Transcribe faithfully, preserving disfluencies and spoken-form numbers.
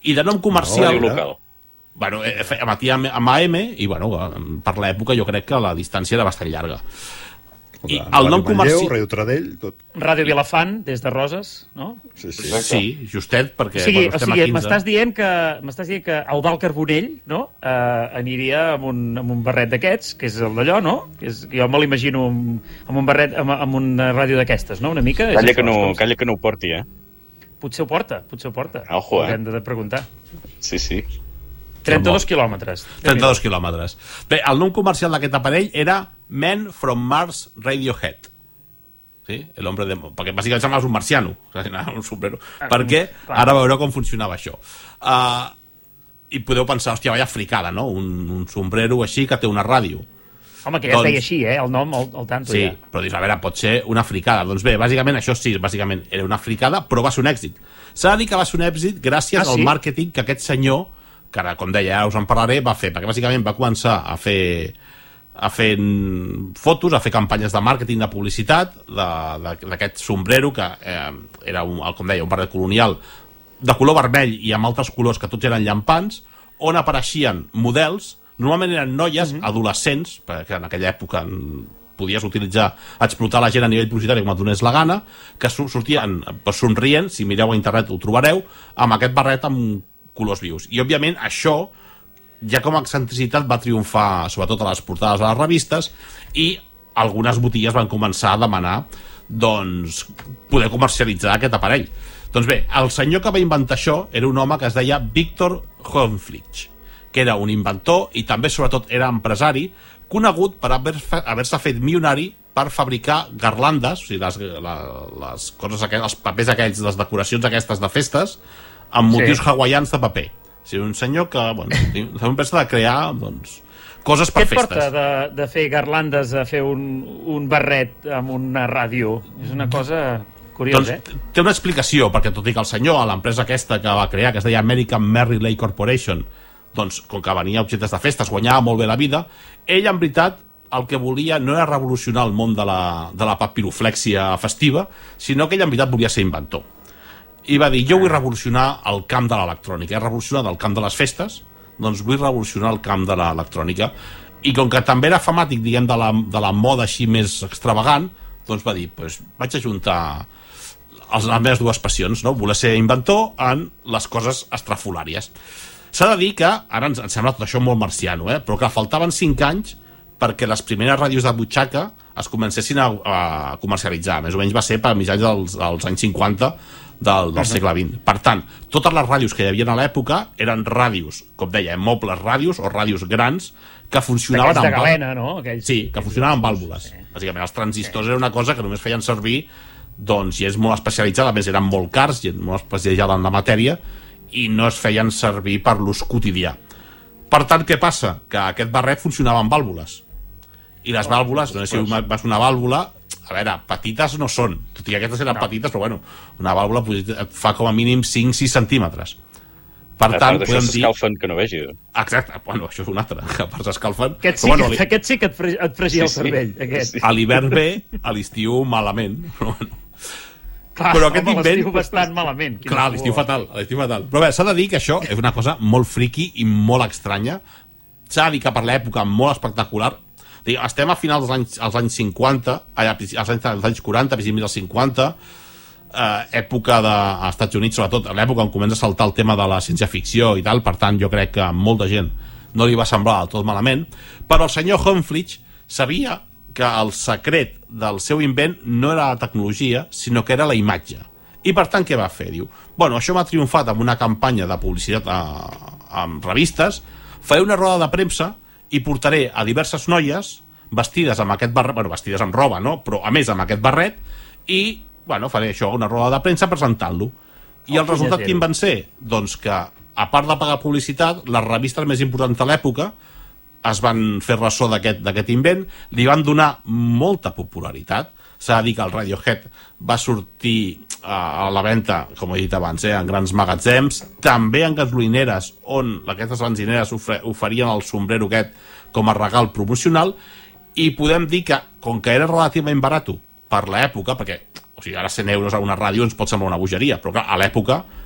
I de nom comercial... No, local. Bueno, emetia amb A M i, bueno, per l'època jo crec que la distància era bastant llarga. I el nom comercial... Ràdio Tradell, tot. Ràdio Vilafant, des de Roses, no? Sí, sí. Sí, justet, perquè... O sigui, bueno, o sigui m'estàs dient que m'estàs dient que Eudald Carbonell, no?, eh, aniria amb un, amb un barret d'aquests, que és el d'allò, no? Que és, jo me l'imagino amb, amb un barret, amb, amb una ràdio d'aquestes, no?, una mica. Calla que no, calla que no ho porti, eh? Potser ho porta, potser ho porta. Ojo, eh? Hem de preguntar. Sí, sí. trenta-dos quilòmetres. trenta-dos quilòmetres. Bé, el nom comercial d'aquest aparell era Man from Mars Radiohead. Sí? El hombre de... Perquè bàsicament semblava un marciano, un sombrero. Perquè ara veureu com funcionava això. Uh, I podeu pensar, hòstia, vaya fricada, no? Un, un sombrero així que té una ràdio. Home, que ja doncs, es deia així, eh? El nom, el, el tanto, sí, ja. Sí, però dius, a veure, pot ser una fricada. Doncs bé, bàsicament, això sí, bàsicament era una fricada, però va ser un èxit. S'ha de dir que va ser un èxit gràcies ah, sí? al màrqueting que aquest senyor, que ara, com deia, ara us en parlaré, va fer, perquè bàsicament va començar a fer a fer fotos, a fer campanyes de màrqueting, de publicitat d'aquest sombrero que eh, era, un, com deia, un barret colonial de color vermell i amb altres colors que tots eren llampants, on apareixien models, normalment eren noies, mm-hmm. adolescents, perquè en aquella època podies utilitzar, explotar la gent a nivell publicitari com et donés la gana, que sortien somrient, si mireu a internet ho trobareu, amb aquest barret amb colors vius. I, òbviament, això, ja com a excentricitat, va triomfar, sobretot a les portades de les revistes, i algunes botigues van començar a demanar, doncs, poder comercialitzar aquest aparell. Doncs bé, el senyor que va inventar això era un home que es deia Victor Höhnflich, que era un inventor i també, sobretot, era empresari, conegut per haver-se haver fet milionari per fabricar garlandes, o sigui, les, la, les coses aquelles, els papers aquells, les decoracions aquestes de festes, amb motius sí. hawaians de paper. O sigui, un senyor que, bueno, també pensa de crear, doncs, coses per festes. Què et porta de, de fer garlandes a fer un, un barret amb una ràdio? És una cosa curiosa, doncs, eh? Té una explicació, perquè tot i que el senyor, a l'empresa aquesta que va crear, que es deia American Merry Lake Corporation, doncs, com que venia objectes de festes, guanyava molt bé la vida, ell, en veritat, el que volia no era revolucionar el món de la, de la papiroflèxia festiva, sinó que ell, en veritat, volia ser inventor. I va dir, jo vull revolucionar el camp de l'electrònica. He revolucionat el camp de les festes, doncs vull revolucionar el camp de l'electrònica. I com que també era famàtic, diguem, de la, de la moda així més extravagant, doncs va dir, pues, vaig ajuntar les meves dues passions, no? Voler ser inventor en les coses estrafolàries. S'ha de dir que, ara ens, ens sembla tot això molt marciano, eh? Però que faltaven cinc anys perquè les primeres ràdios de butxaca es comencessin a, a comercialitzar. Més o menys va ser per mitjans dels, dels anys cinquanta del, del segle vint. Per tant, totes les ràdios que hi havia a l'època eren ràdios, com deia, mobles ràdios o ràdios grans que funcionaven amb... de galena, no? Aquells... Sí, que funcionaven amb vàlvules. Sí. Bàsicament, els transistors sí. era una cosa que només feien servir, doncs, i és molt especialitzada, a més eren molt cars i molt especialitzada en la matèria, i no es feien servir per l'ús quotidià. Per tant, què passa? Que aquest barret funcionava amb vàlvules. I les vàlvules, no sé si vas una vàlvula, a veure, petites no són, tot i que aquestes eren no. petites, però bueno, una vàlvula et fa com a mínim cinc sis centímetres. Per a tant, podem dir... s'escalfen que no vegi. Exacte, bueno, això és un altre, que per s'escalfen... Aquest sí, bueno, li... aquest sí que et, fre... et fregia sí, el cervell, sí. aquest. Sí. A l'hivern bé, a l'estiu malament, però bueno... Clar, però aquest home, invent... l'estiu bastant malament. Clar, l'estiu fatal, l'estiu fatal. Però bé, s'ha de dir que això és una cosa molt friqui i molt estranya. S'ha de dir que per l'època molt espectacular. Estem a finals dels anys, als anys cinquanta, als anys, als anys quaranta, principis dels cinquanta, eh, època dels Estats Units, sobretot, l'època on comença a saltar el tema de la ciència-ficció i tal, per tant, jo crec que a molta gent no li va semblar del tot malament, però el senyor Höhnflich sabia que el secret del seu invent no era la tecnologia, sinó que era la imatge. I per tant, què va fer? Diu, bueno, això m'ha triomfat amb una campanya de publicitat a, a, amb revistes, faré una roda de premsa i portaré a diverses noies vestides amb aquest barret, bueno, vestides amb roba, no? Però a més amb aquest barret, i, bueno, faré això, una roda de premsa presentant-lo. I el resultat quin van ser? Doncs que, a part de pagar publicitat, les revistes més importants de l'època es van fer ressò d'aquest invent, li van donar molta popularitat. S'ha de dir que el Radiohead va sortir a la venda, com he dit abans, eh, en grans magatzems, també en gasolineres, on aquestes benzineres oferien el sombrero aquest com a regal promocional, i podem dir que, com que era relativament barat per l'època, perquè o sigui, ara cent euros a una ràdio ens pot semblar una bogeria, però clar, a l'època